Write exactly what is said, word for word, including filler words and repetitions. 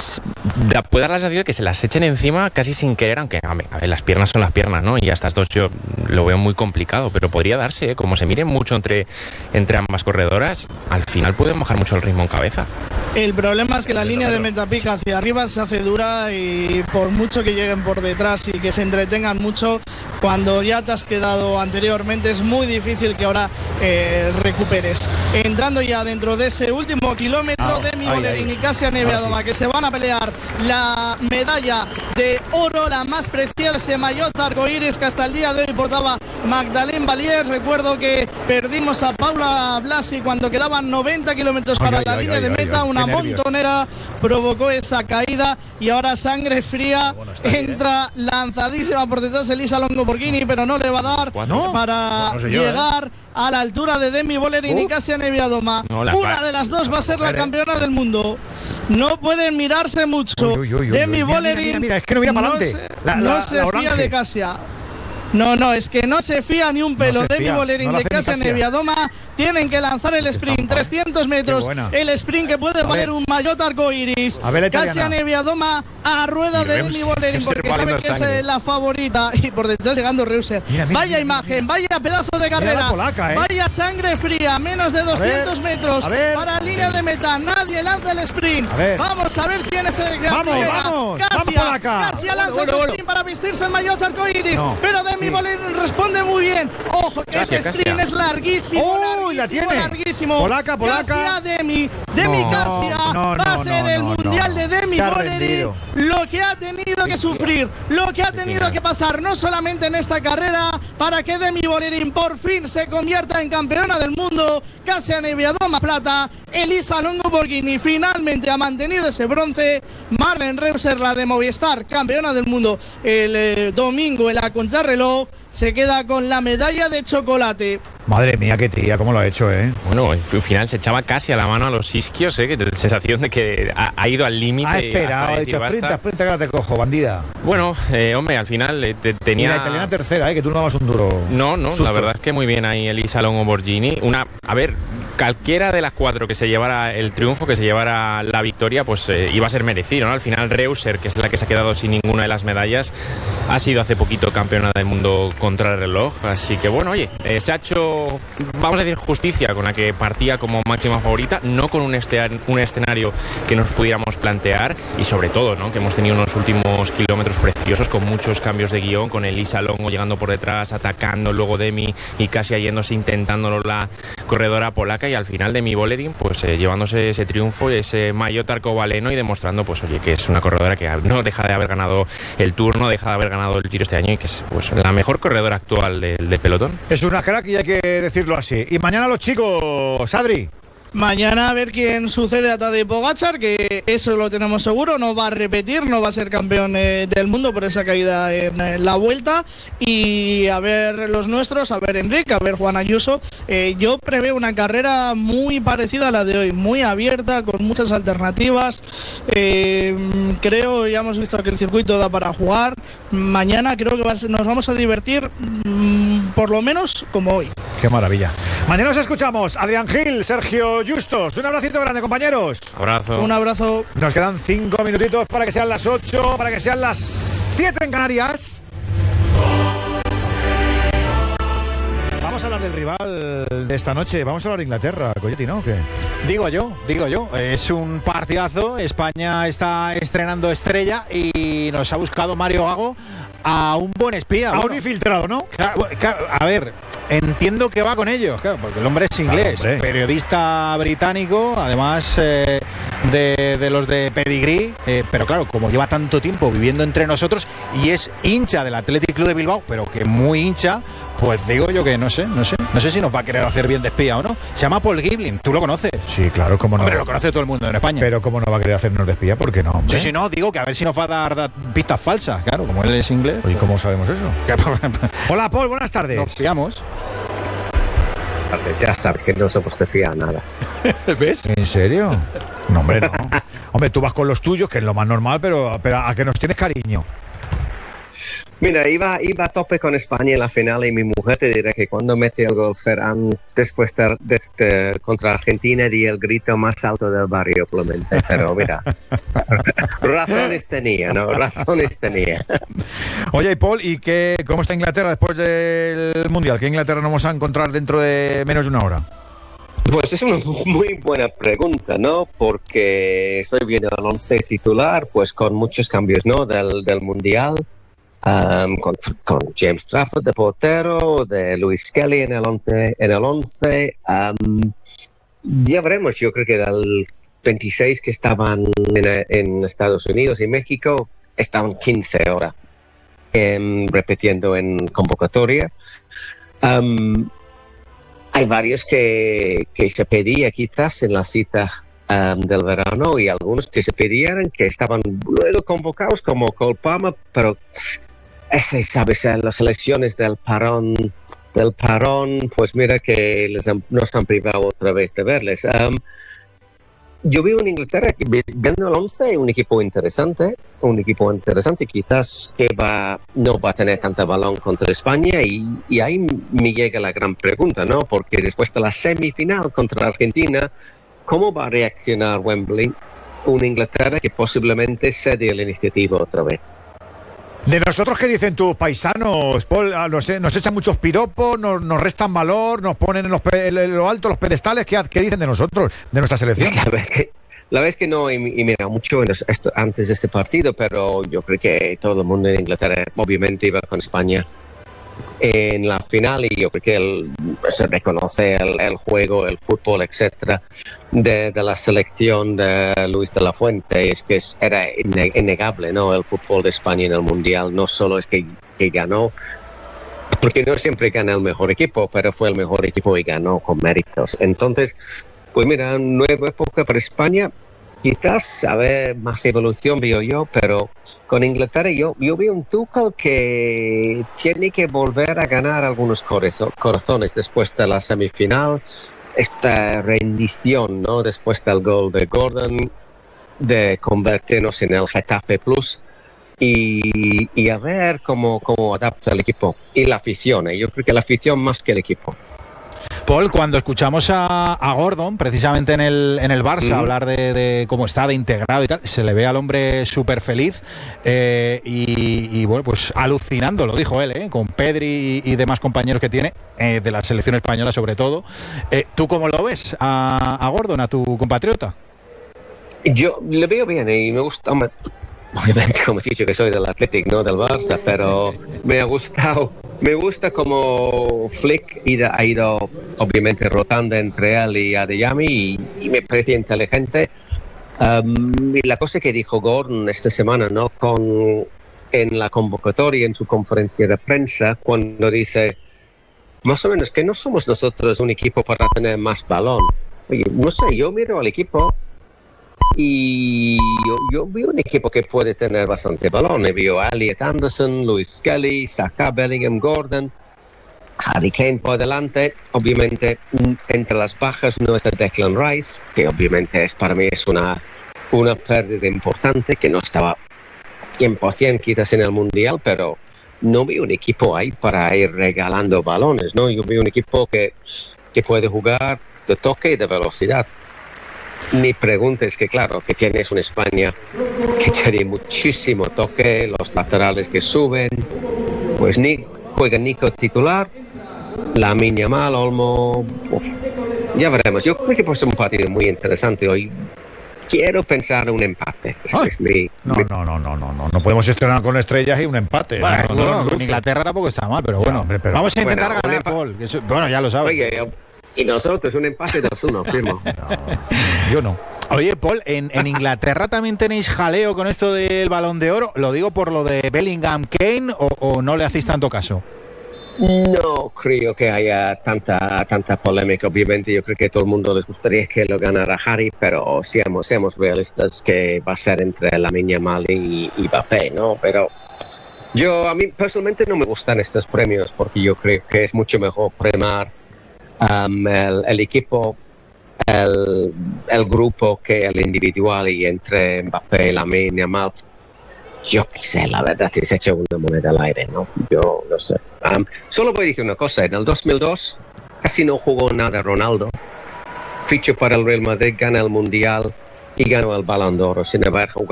puede dar la sensación de que se las echen encima casi sin querer, aunque a ver, a ver, las piernas son las piernas, ¿no? Y a estas dos yo lo veo muy complicado, pero podría darse, ¿eh? Como se miren mucho entre, entre ambas corredoras, al final pueden bajar mucho el ritmo en cabeza. El problema es que la línea de meta pica hacia arriba se hace dura y por mucho que lleguen por detrás y que se entretengan mucho, cuando ya te has quedado anteriormente es muy difícil que ahora eh, recuperes. Entrando ya dentro de ese último kilómetro, oh, Demi Vollering y Kasia Niewiadoma, sí, que se van a pelear la medalla de oro, la más preciada, ese maillot arcoíris que hasta el día de hoy portaba Magdalene Valier. Recuerdo que perdimos a Paula Blasi cuando quedaban noventa kilómetros para ay, la ay, línea ay, de meta, ay, una montonera provocó esa caída y ahora sangre fría. Bueno, entra bien, ¿eh? Lanzadísima por detrás Elisa Longo Borghini, pero no le va a dar ¿no? para bueno, no sé yo, llegar ¿eh? a la altura de Demi Vollering uh. y Kasia Niewiadoma. No, una de las dos va a ser la campeona del mundo. No pueden mirarse mucho. Uy, uy, uy, Demi Vollering, mira, mira, mira, es que no voy para adelante. No, no se la fía de Kasia. No, no, es que no se fía ni un pelo. No Demi Vollering no de Kasia Niewiadoma tienen que lanzar el sprint, trescientos metros, el sprint que puede valer un maillot arcoíris. Kasia Niewiadoma a rueda y de Reus, Demi Vollering porque sabe que sangre. Es la favorita y por detrás llegando Reuser. Mira, mira, vaya mira, imagen, mira. Vaya pedazo de carrera, polaca, ¿eh? Vaya sangre fría, menos de doscientos a ver, metros a ver, para línea de meta, nadie lanza el sprint. A vamos a ver quién es el que vamos, vamos, Kasia, Kasia lanza bueno, el sprint bueno. para vestirse el maillot arcoíris, no. pero Demi Sí. Vollering responde muy bien. Ojo, que gracias, ese sprint Kasia. Es larguísimo. ¡Oh, larguísimo, la tiene! Larguísimo. Polaca, polaca. Kasia Demi. Demi no, Kasia no, no, va a ser no, el no, mundial no. de Demi Vollering. Lo que ha tenido que sufrir, lo que ha tenido que pasar, no solamente en esta carrera, para que Demi Vollering por fin se convierta en campeona del mundo. Kasia Niewiadoma plata. Elisa Longo Borghini finalmente ha mantenido ese bronce. Marlen Reuser, la de Movistar, campeona del mundo el eh, domingo en la contrarreloj, se queda con la medalla de chocolate. Madre mía, qué tía, cómo lo ha hecho, ¿eh? Bueno, al final se echaba casi a la mano a los isquios, ¿eh? Que la sensación de que ha, ha ido al límite. Ha esperado, ha dicho, sprinta, sprinta, que ahora te cojo, bandida. Bueno, eh, hombre, al final eh, te, tenía... Y la italiana tercera, ¿eh? Que tú no dabas un duro. No, no, sustos. La verdad es que muy bien ahí Elisa Longo Borghini. Una, a ver, cualquiera de las cuatro que se llevara el triunfo, que se llevara la victoria, pues eh, iba a ser merecido, ¿no? Al final Reuser, que es la que se ha quedado sin ninguna de las medallas, ha sido hace poquito campeona del mundo contrarreloj. Así que bueno, oye, eh, se ha hecho... Vamos a decir justicia con la que partía como máxima favorita, no con un, este, un escenario que nos pudiéramos plantear y sobre todo, ¿no? Que hemos tenido unos últimos kilómetros preciosos con muchos cambios de guión, con Elisa Longo llegando por detrás, atacando, luego Demi y casi yéndose intentándolo la corredora polaca y al final Demi Vollering pues eh, llevándose ese triunfo y ese maillot arcobaleno y demostrando pues oye que es una corredora que no deja de haber ganado el Tour, no deja de haber ganado el Giro este año y que es pues la mejor corredora actual del de pelotón. Es una crack y hay que decirlo así. Y mañana los chicos, Adri. Mañana a ver quién sucede a Tadej Pogačar, que eso lo tenemos seguro, no va a repetir, no va a ser campeón eh, del mundo por esa caída en, en la vuelta. Y a ver los nuestros, a ver Enrique, a ver Juan Ayuso. Eh, yo preveo una carrera muy parecida a la de hoy, muy abierta, con muchas alternativas. Eh, creo, ya hemos visto que el circuito da para jugar. Mañana creo que va a ser, nos vamos a divertir mmm, por lo menos como hoy. Qué maravilla. Mañana nos escuchamos. Adrián Gil, Sergio Justos. Un abracito grande, compañeros. Abrazo. Un abrazo. Nos quedan cinco minutitos para que sean las ocho, para que sean las siete en Canarias. Vamos a hablar del rival de esta noche. Vamos a hablar de Inglaterra, Coyetti, ¿no? ¿O qué? Digo yo, digo yo. Es un partidazo. España está estrenando estrella y nos ha buscado Mario Gago a un buen espía. A bueno, un infiltrado, ¿no? Claro, claro, a ver, entiendo que va con ellos, claro, porque el hombre es inglés, claro, periodista británico, además eh, de, de los de pedigrí, eh, pero claro, como lleva tanto tiempo viviendo entre nosotros y es hincha del Athletic Club de Bilbao, pero que muy hincha, pues digo yo que no sé, no sé, no sé si nos va a querer hacer bien de espía o no. Se llama Paul Giblin, ¿tú lo conoces? Sí, claro, cómo no. Hombre, lo conoce todo el mundo en España. Pero cómo no va a querer hacernos de espía, ¿por qué no, hombre? Sí, sí, no, digo que a ver si nos va a dar, dar pistas falsas, claro, como él es inglés. Oye, ¿cómo sabemos eso? Hola, Paul, buenas tardes. Nos fiamos. Ya sabes que no somos de fiar nada. ¿Ves? ¿En serio? No, hombre, no. Hombre, tú vas con los tuyos, que es lo más normal, pero, pero a que nos tienes cariño. Mira, iba, iba a tope con España en la final y mi mujer te dirá que cuando mete el gol Ferran después de, de, de, contra Argentina di el grito más alto del barrio, probablemente. Pero mira, razones tenía, ¿no? Razones tenía. Oye, y Paul, ¿y qué, cómo está Inglaterra después del Mundial? ¿Qué Inglaterra nos vamos a encontrar dentro de menos de una hora? Pues es una muy buena pregunta, ¿no? Porque estoy viendo el once titular, pues con muchos cambios, ¿no? Del, del Mundial. Um, con, con James Trafford de portero, de Luis Kelly en el once, en el once. Um, ya veremos, yo creo que del veintiséis que estaban en, en Estados Unidos y México, estaban quince ahora, um, repitiendo en convocatoria. Um, hay varios que, que se pedía quizás en la cita um, del verano y algunos que se pedían que estaban luego convocados como Cole Palmer, pero ese, sabes, las elecciones del parón, del parón, pues mira que les han, nos han privado otra vez de verles. Um, yo veo en Inglaterra, viendo el once, un equipo interesante, un equipo interesante, quizás que va, no va a tener tanta balón contra España y, y ahí me llega la gran pregunta, ¿no? Porque después de la semifinal contra Argentina, ¿cómo va a reaccionar Wembley? Una Inglaterra que posiblemente cede la iniciativa otra vez. De nosotros, ¿qué dicen tus paisanos, Paul? Nos, nos echan muchos piropos, nos, nos restan valor, nos ponen en, los pe, en lo alto los pedestales. ¿Qué, ¿Qué dicen de nosotros, de nuestra selección? La verdad es que, la verdad es que no, y, y mira, mucho esto, antes de este partido, pero yo creo que todo el mundo en Inglaterra obviamente iba con España en la final y yo creo que el, se reconoce el, el juego, el fútbol, etcétera, de, de la selección de Luis de la Fuente. Es que es, era innegable, ¿no? El fútbol de España en el Mundial no solo es que, que ganó, porque no siempre gana el mejor equipo, pero fue el mejor equipo y ganó con méritos. Entonces, pues mira, nueva época para España. Quizás a ver más evolución veo yo, pero con Inglaterra yo, yo veo un Tuchel que tiene que volver a ganar algunos corazones después de la semifinal, esta rendición, ¿no? Después del gol de Gordon, de convertirnos en el Getafe Plus y, y a ver cómo, cómo adapta el equipo y la afición. ¿eh? Yo creo que la afición más que el equipo. Paul, cuando escuchamos a, a Gordon, precisamente en el, en el Barça, uh-huh. hablar de, de cómo está, de integrado y tal, se le ve al hombre súper feliz eh, y, y, bueno, pues alucinando, lo dijo él, eh, con Pedri y, y demás compañeros que tiene, eh, de la selección española sobre todo. Eh, ¿Tú cómo lo ves a, a Gordon, a tu compatriota? Yo le veo bien y me gusta... Hombre, obviamente, como he dicho, que soy del Athletic, no del Barça, pero me ha gustado, me gusta como Flick ha ido, obviamente, rotando entre él y Adeyemi y, y me parece inteligente. Um, y la cosa que dijo Gordon esta semana, ¿no? Con, en la convocatoria, en su conferencia de prensa, cuando dice, más o menos, que no somos nosotros un equipo para tener más balón. Oye, no sé, yo miro al equipo y yo, yo veo un equipo que puede tener bastante balón. Veo a Elliot Anderson, Luis Kelly, Saka, Bellingham, Gordon, Harry Kane por delante. Obviamente, entre las bajas no está Declan Rice, que obviamente es para mí es una, una pérdida importante, que no estaba cien por ciento quizás en el Mundial, pero no veo un equipo ahí para ir regalando balones, ¿no? Yo veo un equipo que, que puede jugar de toque y de velocidad. Mi pregunta es que, claro, que tienes una España que tiene muchísimo toque, los laterales que suben, pues ni juega Nico titular, Lamine Yamal, Olmo, uf, ya veremos. Yo creo que puede ser un partido muy interesante hoy. Quiero pensar en un empate. Ay, es mi, no, mi... no, no, no, no, no, no podemos estrenar con estrellas y un empate. Bueno, no, no, no, no, con Inglaterra tampoco está mal, pero bueno, no, hombre, pero... vamos a intentar bueno, ganar, Paul. Eso, bueno, ya lo sabes. Oye, yo... Y nosotros, un empate dos uno, firmo. No, yo no. Oye, Paul, ¿en, en Inglaterra también tenéis jaleo con esto del Balón de Oro? ¿Lo digo por lo de Bellingham Kane o, o no le hacéis tanto caso? No creo que haya tanta tanta polémica. Obviamente yo creo que a todo el mundo les gustaría que lo ganara Harry, pero seamos, seamos realistas que va a ser entre Lamine Yamal y, y Mbappé, ¿no? Pero yo, a mí personalmente no me gustan estos premios porque yo creo que es mucho mejor premiar Um, el, el equipo, el, el grupo que el individual, y entre Mbappé, Lamine Yamal yo qué sé, la verdad es hecha una moneda al aire, ¿no? Yo no sé. Um, solo voy a decir una cosa, en el dos mil dos casi no jugó nada Ronaldo. Fichó para el Real Madrid, gana el Mundial y ganó el Balón de Oro sin haber jugado